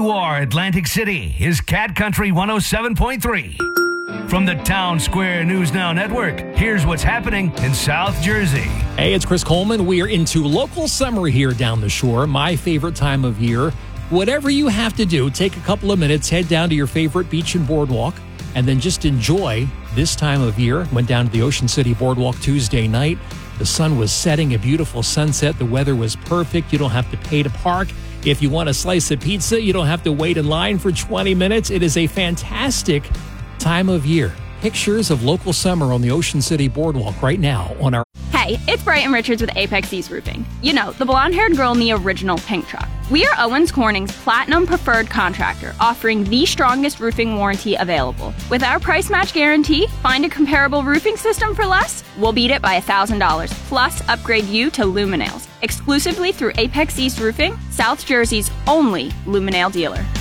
you are, Atlantic City, is Cat Country 107.3. From the Town Square News Now Network, here's what's happening in South Jersey. Hey, it's Chris Coleman. We are into local summer here down the shore, my favorite time of year. Whatever you have to do, take a couple of minutes, head down to your favorite beach and boardwalk, and then just enjoy this time of year. Went down to the Ocean City Boardwalk Tuesday night. The sun was setting, a beautiful sunset. The weather was perfect. You don't have to pay to park. If you want a slice of pizza, you don't have to wait in line for 20 minutes. It is a fantastic time of year. Pictures of local summer on the Ocean City Boardwalk right now on our... Hey, it's Brighton Richards with Apex East Roofing. You know, the blonde-haired girl in the original pink truck. We are Owens Corning's Platinum Preferred Contractor, offering the strongest roofing warranty available. With our price match guarantee, find a comparable roofing system for less, we'll beat it by $1,000, plus upgrade you to Luminails, exclusively through Apex East Roofing, South Jersey's only Luminail dealer.